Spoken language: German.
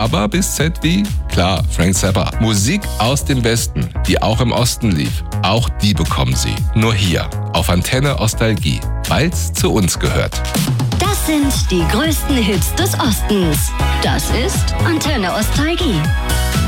aber bis Z wie, klar, Frank Zappa. Musik aus dem Westen, die auch im Osten lief. Auch die bekommen Sie. Nur hier, auf Antenne Nostalgie, weil's zu uns gehört. Das sind die größten Hits des Ostens. Das ist Antenne Nostalgie.